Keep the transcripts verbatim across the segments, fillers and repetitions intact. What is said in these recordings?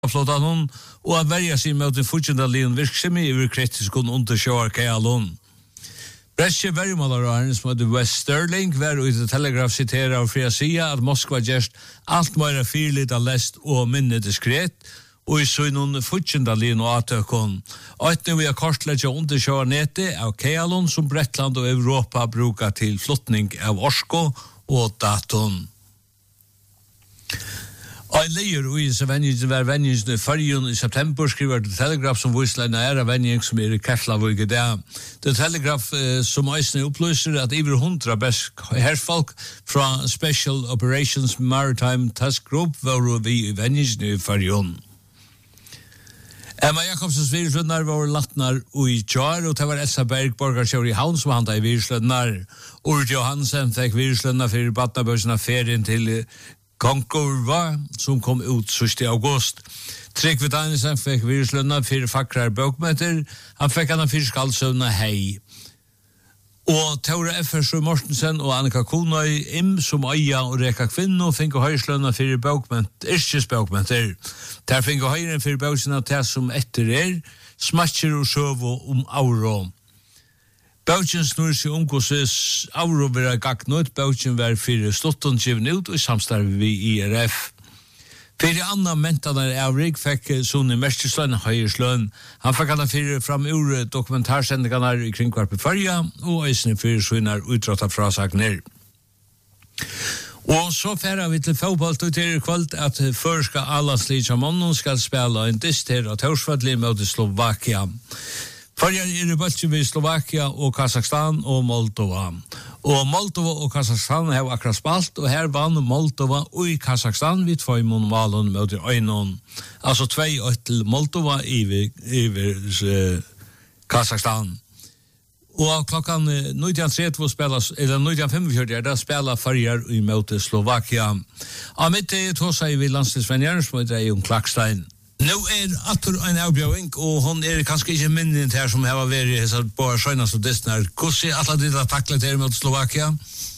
flottan hon og att välja sig mot den fortsatta lion virksomhet i kritisk undersökar Kealon. Bresche verjumalararen som heter West Sterling var ut i Telegraph citerar av Fria Sia at Moskva gjerst alt meira fyrligt av lest og minne diskret og i søgnon fortsatta lion og atøkon. Øytne vi har kortlegget undersökar nete av Kealon som Bretland og Europa brukar til flottning av orsko og daton. Og en leier ui i venningen var venningen i fargen i september skriver The Telegraph som visler en ære venning som er i Keflavøy i dag. The Telegraph eh, som eisne opplyser at over hundra best herrfolk fra Special Operations Maritime Task Group var vi i venningen i fargen. Emma Jakobsens virslønnar var latnar ui tjar, og det var Elsa Berg, borgarsjøver i Havn, som handa i virslønnar. Urt Johansen fikk virslønnar for badnabøsene ferien til Konkurva, som kom ut siste august. Tryggve Danielsen fikk virslønna for fakrar bøkmeter. Han fikk han for skaldsøvna hei. Og Tore Effersø Mortensen og Annika Konøy im som øya og reka kvinno fikk høyslønna for bøkmeter, yrkes bøkmeter. Der fikk høyren for bøkmeter til som etter er, smatcher og søvo om auro. Bøtjen snur seg om hvordan auro vil gagnut. Bøtjen var fire slutton given ut og samstarve vi i I R F. Fire anna mentanar avrik fikk Sone Merstesløn høyersløn. Han fikk han fire fram ur dokumentarsendingarna i kringkvarp i Førja og eisne fire svinnar utrotta frasagner. Og så færa vi til fotball ut i kvöld at førska Alandsliga Monnon skal spela en dist her av Torsfadli mot Slovakia. Førjar er i bølge ved Slovakia og Kazakstan og Moldova. Og Moldova og Kazakstan har akkurat spalt, og her vann Moldova og i Kazakstan vid tvoi månmalen mot øynon. Altså tvei til Moldova i uh, Kazakstan. Og klokkan nitton trettio spelas, eller nitton femogfjøruti, der spela Førjar i mot Slovakia. Av mitt er tåsa i landstidsvenjeren som heter Jon Klakstein. Nå er atter en avbjøring, og hun er kanskje ikke minnet her som har vært i hese bare skjønnes og distner. Hvordan er alle dere taklet her mot Slovakia?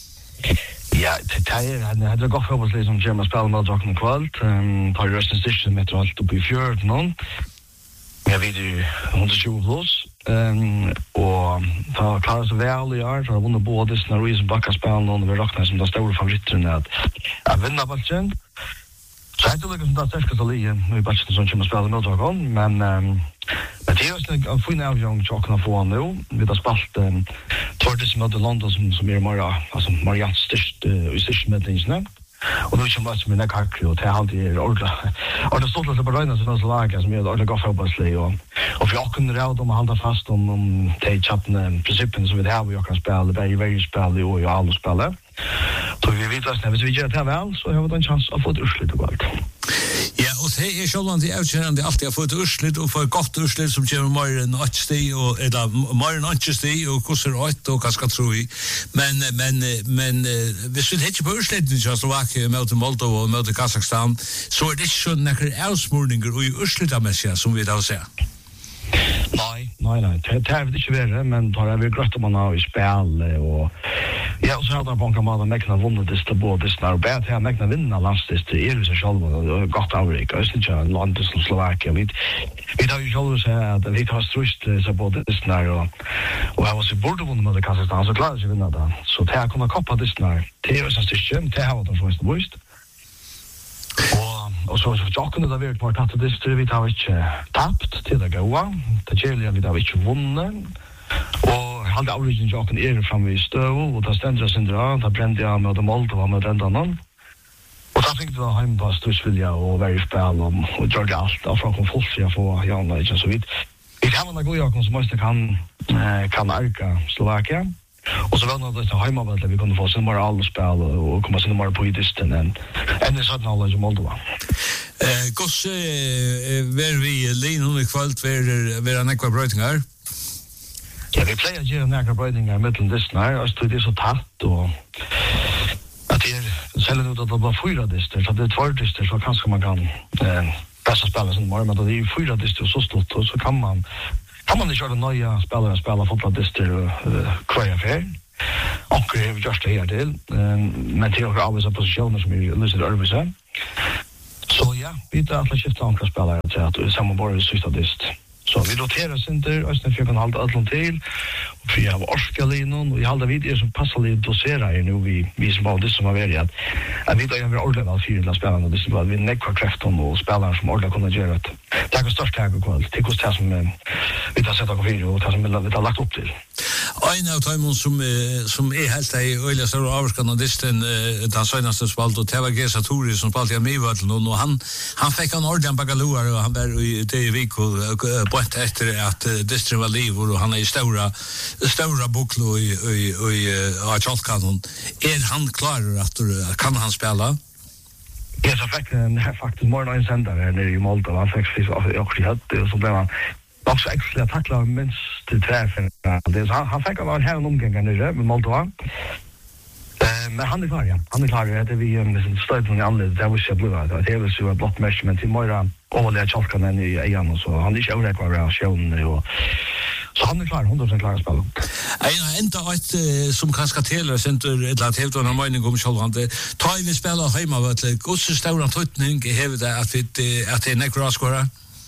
Ja, det er det er godt fotballslig som kommer å spille med dere kvalt. Par røstens styrke med alt oppe i fjøret nå. Jeg vet jo hundratjúgu pluss. Og da klarer seg vel i år, så har vunnet både distner og i som bakker spiller nå, og vi råkner som de store favoritterne at vinner ballen. Så jeg tror ikke som det er sterskest å ligge i batchen som kommer å spille med dere, men um, men det er jo en fin avgjøring til å kunne få han nå. Vi har spalt um, Tordes med London som, som er mer, altså Marians størst uh, i største medlingene. Og nå kommer jeg som en ekkakri, og det er alltid er ordentlig. Og det stod litt på røyne som er laget, som er ordentlig godt fotballslig, og, og for jeg kunne råd om å holde fast om, om de tjattene prinsippene som vi har, vi kan spille, det er i vei spille og i alle spille. Så vi vet at hvis vi gjør det vel, så har vi en chans å få et urslit og alt. Ja, og det er sjålvandig avkjennende alltid å få et urslit, og få et godt urslit som kommer mer enn åtte sti, eller mer enn åtte sti, og hvordan er åtte, og hva skal tro i. Men, men, men hvis vi ikke på ursliten til Slovakia, møte Moldova og møte Kazakstan, så er det ikke sånn nekker avsmurninger og i urslitammessig som vi da ser. Nei, nei, nei, det har vi ikke vært, men det har vi grøtt om man har i spil, og ja, og så har det på en måte mekna vunnet disse både disse, og bare til å mekna vinne landstist, det er jo seg selv, og det er godt avrik, og det er ikke landet som Slovakia, vi tar jo selv å si at vi tar strust seg både disse, og og jeg var så burde vunnet med Kazakstan, så klarer jeg ikke vinne det, så til å kunne koppa disse, det er jo sånn styrke, til å ha det først og bøyst, og og så så jag kunde det vara på att det vi har inte tappt till det goda. Det gäller vi har inte vunnit. Och hade origin jag kan er fram i stöv och det ständer sig där. Det brände jag med de Moldova med den annan. Och då fick det hem på Stusvilja och very spel och och gjorde allt och från Folsia för Janne inte så vidt. Vi har några goda som måste kan kan arka Slovakia. Och så var det att hemma att vi kunde få sin mer all spel och komma sin mer på idisten än än det sådana alla som Moldova. Eh, gosse ver vi Leon i kvalt ver ver en ekva brøytingar. Ja, vi pleier gjøre en ekva brøytingar mellom disten her, og det er så tatt og at det er selv ut at det var fyra dister, så det er tvær dister, så kanskje man kan eh, bästa spela sin morgon, men det är fyra dister så stort, och så kan man kan man inte köra nya spelare spela fotbolldister och kvar för. Och det är just det här till, men till några av dessa positioner som är lyser över sig. Så ja, vi tar alla skifta om spelare så att vi sammanbor i sista dist. Så vi roterar center, Øystein för kan hålla allt till. Och vi har Orskalinen och i halda vid som passar lite dosera är nu vi vi som har det som har varit att jag vet att jag vill ordna all fyra spelarna det så vi nekvar kraften och spelare som ordnar kunna göra det. Tack och störst tack och kväll. Till kost som vi tar sätta på video och som vi har lagt upp till. En av dem som som är helt i öliga stora avskan disten den senaste spalt och Teva Gesatori som spalt i Mivötlen och han han fick en ordentlig bagalor och han var i det vik och på efter att disten var liv och han är i stora stora boklo i i i Chalkanon. Är han klar att kan han spela? Ja, så fick han faktiskt mer än sändare nere i Malta. Han fick fisk också hade och så blev han också extra tacklar minst till träffen. Det han han fick av här en omgång nere med Malta. Eh men han är klar ja. Han är klar det vi med sin stöd från andra där var så blå att det var så ett block measurement i Moira och det Chalkanon i igen och så han är ju över kvar showen och så han är klar, hundra procent klar att spela. En enda ett som kanske teler center ett lat helt annan mening om självande. Ta vi spela hemma vet du. Hur så stor tydning har det att vi att det är nekra skora?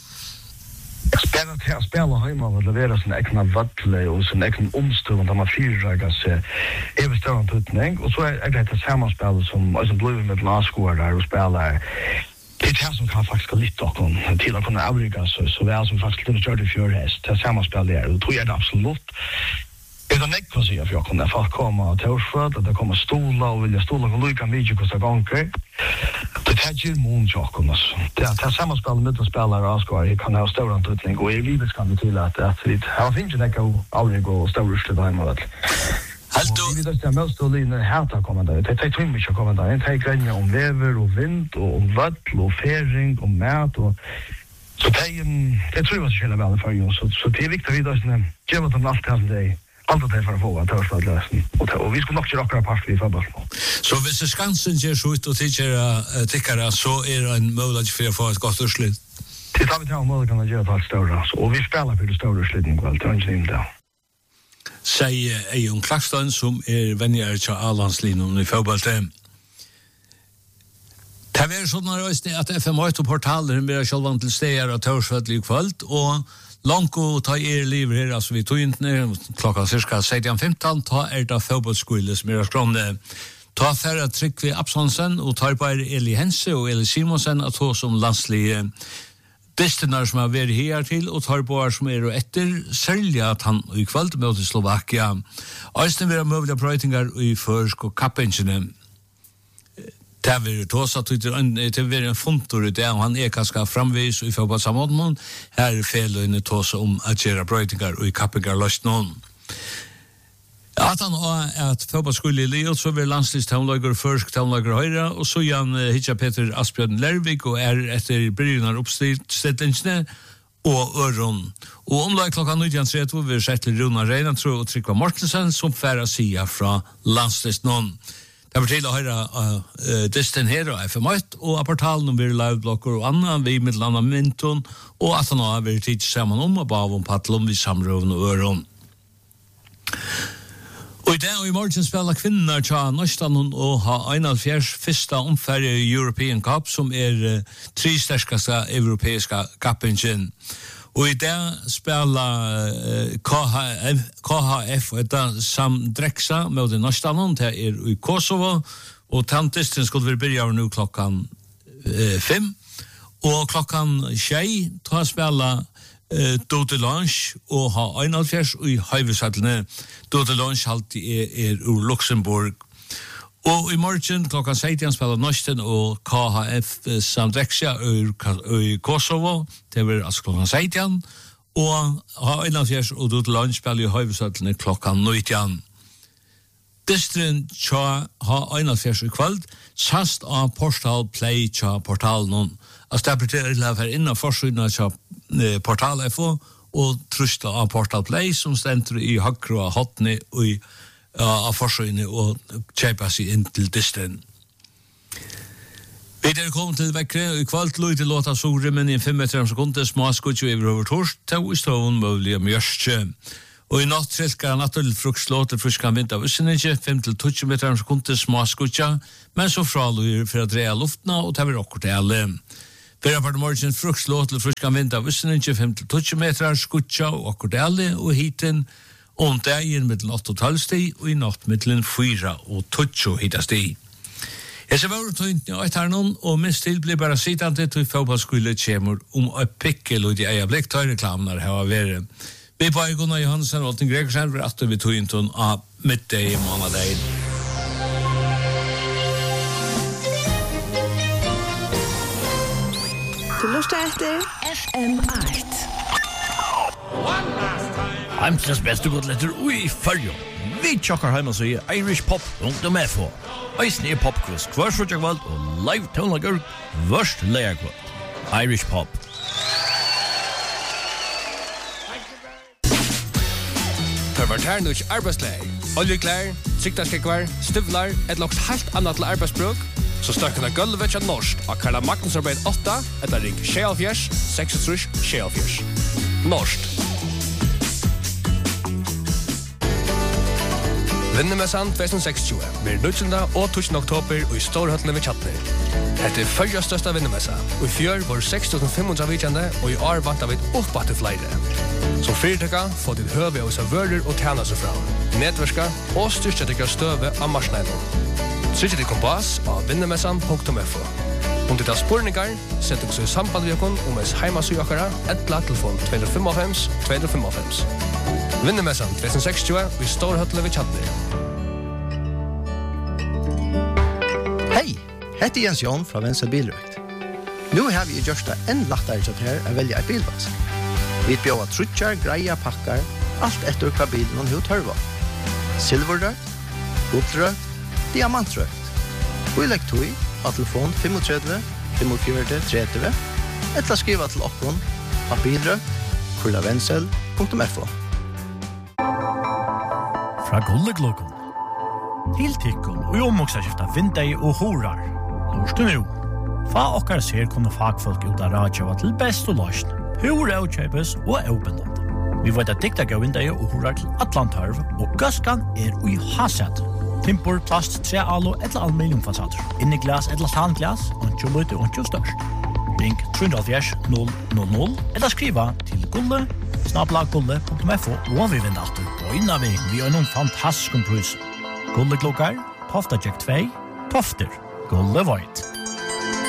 Spela till spela hemma och leverera sin egen vattle och sin egen omstund och man fyra sig över stor tydning och så är det ett sammanspel som som blev med laskor där och spelar. Det är som kan faktiskt lite och till att kunna avryga så så väl som faktiskt lite större för häst. Det sammanspel där och tror jag det absolut. Det är näck för sig att jag kunde få komma till Orsford att det kommer stola och vilja stola och lycka mycket kosta gånger. Det är ju månjocken så. Det är sammanspel med spelare och skor kan ha stor antydning och i livet kan det till att att det har finns det gå avryga och stora slut hemma. Halt du. Vi vet att mest då linje härta kommer där. Det är två mycket kommer där. Det är grejer om väder och vind och om vatten och färing och mat och så det är det tror jag skulle vara för ju så så det är viktigt att vi då sen ge vad de allt kan det. Allt det för att få att ta lösning. Och och vi skulle nog köra akkurat pass i fotboll. Så hvis det Skansen ger så ut och tycker tycker så är det en möjlighet för att få ett gott utslag. Det tar vi till om möjligheten att göra ett stora och vi spelar för det stora utslaget väl till inte där. Säger Ejon Klaxton som är vänner till Alandslinjen i fotboll. Det är så när att F M åtta-portalen blir självan till städer och Torsvall i kväll och Lanko ta er liv här alltså vi tog inte klockan cirka sjutton femton ta er da fotbollsskola som är skrånde ta färra tryck vi Absonsen och tar på er Eli Hense och Eli Simonsen att ha som landslig destinar som har varit här till och tar på er som är och efter sälja att han i kväll mot Slovakia. Östen vill ha möjliga bröjtingar i försk och kappengine. Det vill tåsa till det vill en fontor det och han är ganska framvis i fotbollssammanhang. Här är fel och tåsa om att göra bröjtingar och i kappengar löst någon. Att han har att fotbollsskola i Leo så vill landslivstownlager och försk townlager höra och så Jan Hitcha Peter Asbjørn Lervik och är efter bryggnar uppställningarna och öron. Och om det klockan nitton trettio vi sett till Runa Reina tror och Tryggva Mortensen som färra sia från landslivsnån. Det var till att höra uh, Disten här och F M åtta och portalen om vi liveblockar och annan vi med landa mynton och att han har varit tid samman om och bara om pattlom vid samrövn och öron. Och idag och i morgon spelar kvinnorna tja Norrstan och har en av fjärs första omfärger i European Cup som är uh, tre stärskaste europeiska kappingen. Och idag spelar uh, K H F och det samdräxa med den Norrstan det är i Kosovo och tantisten skulle vi börja nu klockan uh, fem och klockan tjej tar spela Uh, Dote Lunch og ha einalfjers og i Høyvesatlene. Dote Lunch alltid er, er ur Luxemburg. Og i morgen klokkan sjutton spiller Norsten og K H F uh, Samdrexia i Kosovo. Det blir altså klokkan sjutton. Og ha einalfjers og Dote Lunch spiller i Høyvesatlene klokkan nitton. Distren tja ha einalfjers i kveld sast av Portal Play tja portalen. Altså det betyr at det er innan forsynene tja Portal F O og trusta av Portal Play som stender i høyre og hotne og av forsynene og kjøper seg inn til Distren. Vi er kommet til vekkere og i kveld lå til låta Soremmen i fem meter sekunder smaskutje over over torsk til i stående mulig om gjørstje. Og i natt trilkar naturlig frukslåter fruskan vind av Ussenetje, fem til tjue meter sekunder smaskutja, men så fraløyer for å dreie luftna og ta vi rokker til alle. Fyra part morgen frukslåt til fruskan vind av Østenen tjugofem til tjúgu metrar, skutja og akkordale og hiten, om dagen mittlen åtta og tolv sti, og i natt mittlen fyra og tjúgu hita sti. Jeg ser vore tøyntni og et her noen, og minst til blir bare sittande til fotballskule kjemur om å pikkel og de eia blikktøyreklamer her var vere. Vi på Gunnar Johansen og Alten Gregersen var at vi tøyntun av middag i månedegin. Du lustar etter F M eitt. Heimsens beste godletter ui fyrjo. Vi tjokkar heima så i Irish Pop rundt om F H. Eisen er popquiz hver frutjakvald og live tonlager vørst leierkvald. Irish Pop. Perverter nu ikke arbeidsleir. Oljeklær, siktarskekvar, støvlar, et lagt helt annet til arbeidsbruk, så støkkene gulvet til norsk av Karla Magnus arbeid åtta, etter ring sjealfjers, seksogtrus, sjealfjers. Norsk. Vinnemessan tjuetusen seksogtjúgu, blir nuttjunda og tusen oktober og i Storhøtlen ved Tjatner. Dette er fyrja størsta vinnemessa, og i fjør var seks tusen fem hundre vikjande, og i år vant av et oppbatt til flere. Som fyrtøkka får ditt høve av seg vører og tjena seg fra, nedverska og styrkja dikker støve av marsneinen. Trykja ditt kompass av vinnemessan punktum f o. Om ditt har spurningar, sett dere så i samband vi okon om ens heimasugakara, etla telefon två fem fem två fem fem. Vinnemessan tjuetusen seksogtjúgu og i Storhøtlen ved Tjatner. Hei, hette Jens Jon fra Venstre Bilrøkt. Nå har vi gjort det enn lettere til her å velge en bilvask. Vi bjør trutjar, greia, pakkar, alt etter hva bilen og hva tørva. Silverrøkt, guldrøkt, diamantrøkt. Og i lekt tog av telefon tre fem fem fire tre tre, eller skriva til okkon av bilrøkt, kurla vensel punktum f o. Fra Gulleglokon. Til tikkun og omoksaskifta vindei og horar. Lorstu nu. Fa okkar ser kunne fagfolk ut av radjava til best og løsn. Hur avkjøpes og avbindant. Vi vet at dikta gav vindei og horar til Atlantarv, og gaskan er ui hasset. Timpor, plast, tre alo eller aluminiumfasader. Inni glas eller tanglas, ontjo løyte ontjo størst. Ring tre null null null eller skriva til gulle snabla gulle punktum f o og vi vinner alltid på innan vi vi har noen fantastisk pris. Gulle klokkar, Tofta Jack två, Tofter, Gulle White.